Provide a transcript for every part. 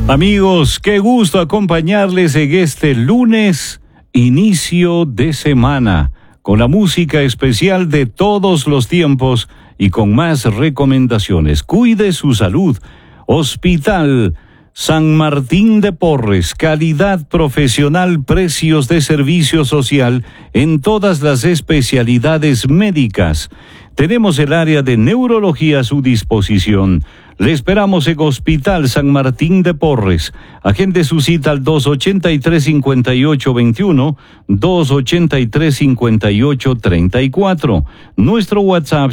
Amigos, qué gusto acompañarles en este lunes, inicio de semana, con la música especial de todos los tiempos y con más recomendaciones. Cuide su salud. Hospital San Martín de Porres, calidad profesional, precios de servicio social en todas las especialidades médicas. Tenemos el área de neurología a su disposición. Le esperamos en Hospital San Martín de Porres. Agende su cita al 283-5821, 283-5834. Nuestro WhatsApp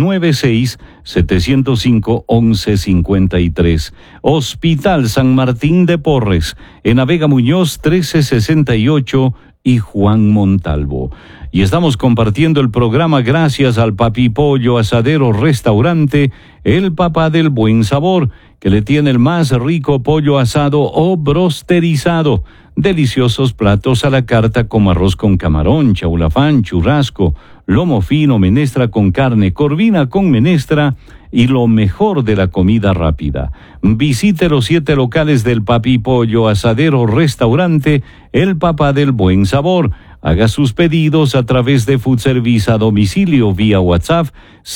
096-705-1153. Hospital San Martín de Porres, en Avega Muñoz 1368 y Juan Montalvo. Y estamos compartiendo el programa gracias al Papi Pollo Asadero Restaurante, el papá del buen sabor, que le tiene el más rico pollo asado o brosterizado. Deliciosos platos a la carta como arroz con camarón, chaulafán, churrasco, lomo fino, menestra con carne, corvina con menestra y lo mejor de la comida rápida. Visite los 7 locales del Papi Pollo Asadero Restaurante, el papá del buen sabor. Haga sus pedidos a través de Food Service a domicilio vía WhatsApp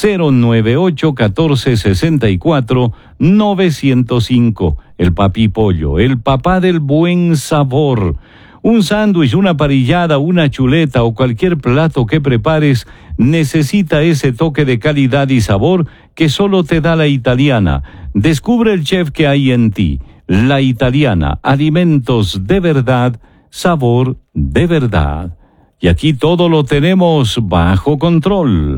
098-1464-905. El Papi Pollo, el papá del buen sabor. Un sándwich, una parrillada, una chuleta o cualquier plato que prepares necesita ese toque de calidad y sabor que solo te da La Italiana. Descubre el chef que hay en ti. La Italiana, alimentos de verdad, sabor de verdad. Y aquí todo lo tenemos bajo control.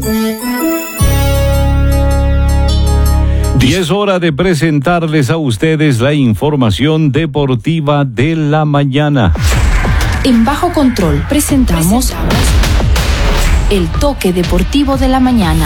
Y es hora de presentarles a ustedes la información deportiva de la mañana. En Bajo Control presentamos el toque deportivo de la mañana.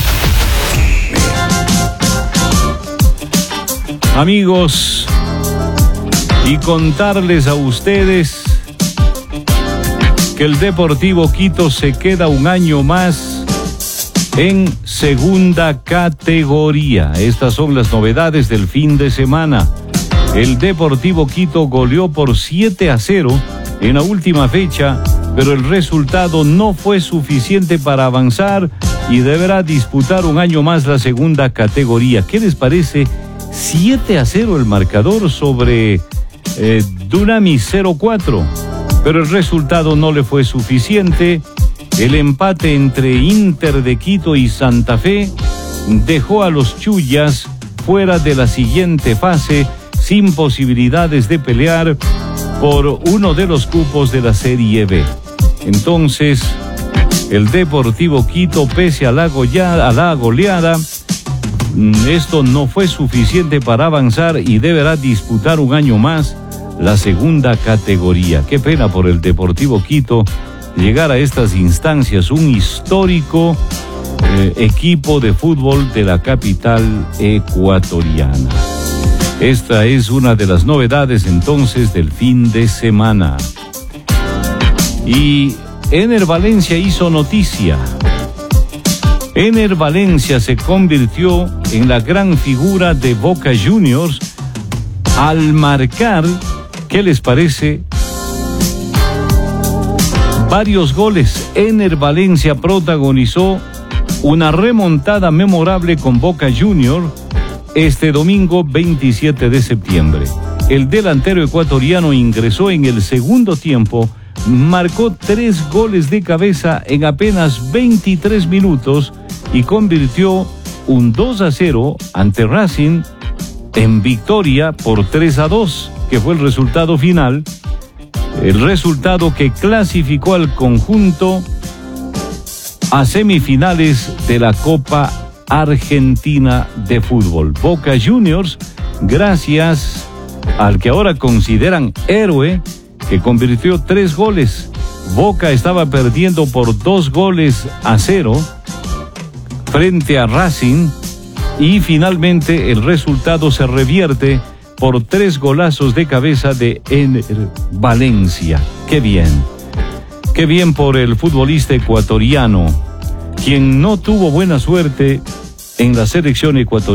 Amigos, y contarles a ustedes que el Deportivo Quito se queda un año más en segunda categoría. Estas son las novedades del fin de semana. El Deportivo Quito goleó por 7-0 en la última fecha, pero el resultado no fue suficiente para avanzar y deberá disputar un año más la segunda categoría. ¿Qué les parece? 7-0 el marcador sobre Dunamis 0-4. Pero el resultado no le fue suficiente. El empate entre Inter de Quito y Santa Fe dejó a los Chullas fuera de la siguiente fase, sin posibilidades de pelear por uno de los cupos de la Serie B. Entonces, el Deportivo Quito, pese a la goleada, esto no fue suficiente para avanzar y deberá disputar un año más la segunda categoría. Qué pena por el Deportivo Quito llegar a estas instancias, un histórico equipo de fútbol de la capital ecuatoriana. Esta es una de las novedades entonces del fin de semana. Y Ener Valencia hizo noticia. Ener Valencia se convirtió en la gran figura de Boca Juniors al marcar, ¿qué les parece?, varios goles. Ener Valencia protagonizó una remontada memorable con Boca Juniors este domingo 27 de septiembre. El delantero ecuatoriano ingresó en el segundo tiempo, marcó 3 goles de cabeza en apenas 23 minutos y convirtió un 2-0 ante Racing en victoria por 3-2, que fue el resultado final. El resultado que clasificó al conjunto a semifinales de la Copa Argentina de Fútbol. Boca Juniors, gracias al que ahora consideran héroe, que convirtió 3 goles. Boca estaba perdiendo por 2-0 frente a Racing y finalmente el resultado se revierte por 3 golazos de cabeza de Ener Valencia. ¡Qué bien! ¡Qué bien por el futbolista ecuatoriano, quien no tuvo buena suerte en la selección ecuatoriana!